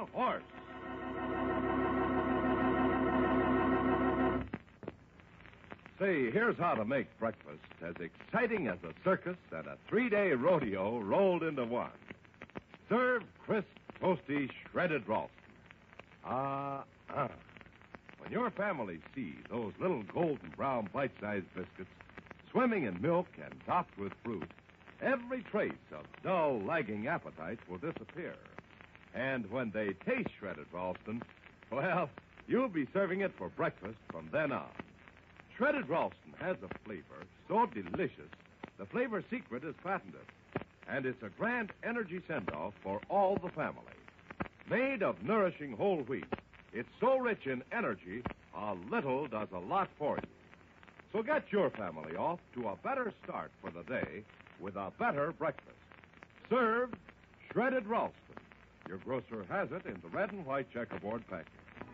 horse. Say, here's how to make breakfast as exciting as a circus and a 3-day rodeo rolled into one. Serve crisp, toasty, shredded Ralston. When your family sees those little golden brown bite-sized biscuits swimming in milk and topped with fruit, every trace of dull, lagging appetites will disappear. And when they taste shredded Ralston, well, you'll be serving it for breakfast from then on. Shredded Ralston has a flavor so delicious, the flavor secret is patented. And it's a grand energy send-off for all the family. Made of nourishing whole wheat, it's so rich in energy, a little does a lot for you. So get your family off to a better start for the day with a better breakfast. Serve Shredded Ralston. Your grocer has it in the red and white checkerboard package.